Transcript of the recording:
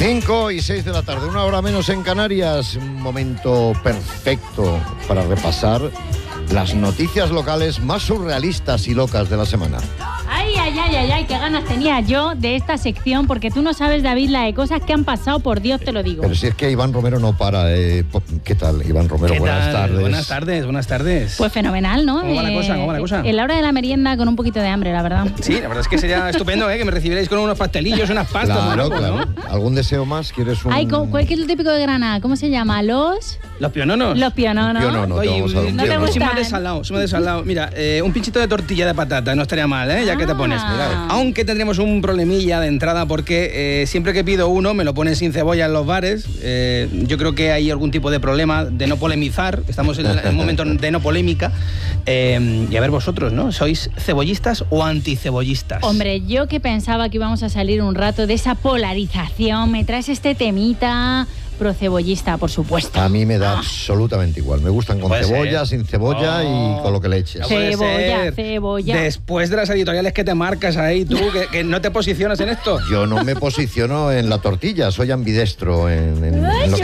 5:06 de la tarde, 1 hora menos en Canarias. Un momento perfecto para repasar las noticias locales más surrealistas y locas de la semana. Ay, qué ganas tenía yo de esta sección, porque tú no sabes, David, la de cosas que han pasado, por Dios te lo digo. Pero si es que Iván Romero no para. ¿Qué tal, Iván Romero? Buenas tardes. Buenas tardes. Pues fenomenal, ¿no? ¿Cómo va la cosa? En la hora de la merienda con un poquito de hambre, la verdad. Sí, la verdad es que sería estupendo, que me recibiréis con unos pastelillos, unas pastas. Claro. ¿no? ¿Algún deseo más? ¿Quieres un...? Ay, ¿cuál es lo típico de Granada? ¿Cómo se llama? Los piononos. Los piononos. Pionono, Oye, vamos a dar un ¿no te pionono. gusta? Somos desalado. Mira, un pinchito de tortilla de patata, no estaría mal, ya que te pones. Mira. Aunque tendremos un problemilla de entrada porque siempre que pido uno me lo ponen sin cebolla en los bares. Yo creo que hay algún tipo de problema de no polemizar. Estamos en un momento de no polémica. Y a ver vosotros, ¿no? ¿Sois cebollistas o anticebollistas? Hombre, yo que pensaba que íbamos a salir un rato de esa polarización, me traes este temita procebollista, por supuesto. A mí me da absolutamente igual. Me gustan con cebolla, sin cebolla y con lo que le eches. Cebolla. Después de las editoriales que te marcas ahí, tú, que no te posicionas en esto. Yo no me posiciono en la tortilla, soy ambidestro en lo